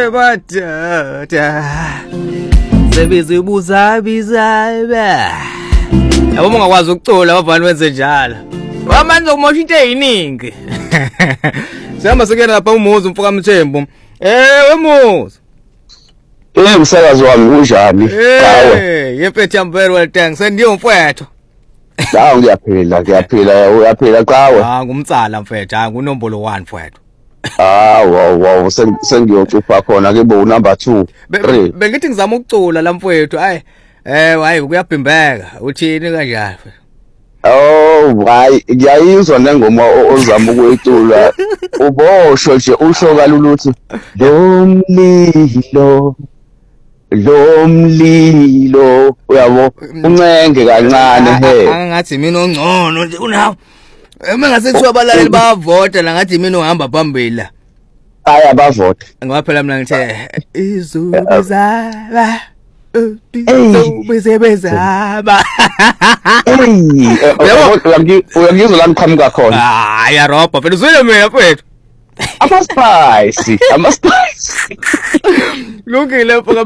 madoda sebizibuza yabo ungakwazi ukucula bavani wenze njalo wamanje ukumosha into eziningi sihamba sekuyena lapha umuzi umfoka Mthembu wemuzi umsakazi wami unjani hawe yempethu yambere welteng sendiyo mfowethu hawu ngiyaphila uyaphila qawe ngumtsala mfethu ngunombolo 1 mfowethu wow sengiyocufa khona ke bo number 2 3 bengithi ngizama ukucula la mfowethu hayi kuyabhimbeka uthini kanjani hayi ngiyayizwa nengoma ozama ukuyicula ubosho nje usho kaluluthi lo mlilo uyabo uncenge kancane angathi mina ongcono nje unawo mengase kuthiwa abalaleli bayavota la ngathi mina uhamba phambili la aya bavota ngoba phela mina ngithe izubizaba bezebezaba uyangizwa la ngiqhamuka khona hayi robha phela uzwile mina mfethu ama spice lokile